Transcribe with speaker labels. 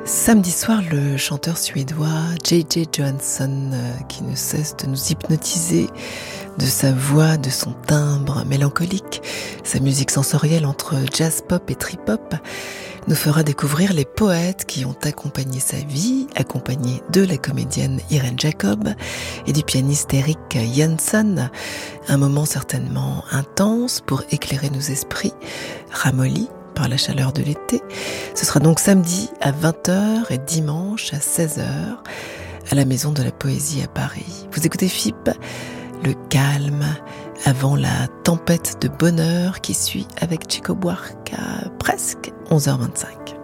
Speaker 1: Samedi soir, le chanteur suédois J.J. Johansson, qui ne cesse de nous hypnotiser de sa voix, de son timbre mélancolique, sa musique sensorielle entre jazz pop et trip hop, nous fera découvrir les poètes qui ont accompagné sa vie, accompagné de la comédienne Irene Jacob et du pianiste Eric Jansson. Un moment certainement intense pour éclairer nos esprits, ramollis par la chaleur de l'été. Ce sera donc samedi à 20h et dimanche à 16h à la Maison de la Poésie à Paris. Vous écoutez FIP, le calme avant la tempête de bonheur qui suit avec Chico Buarque à presque 11h25.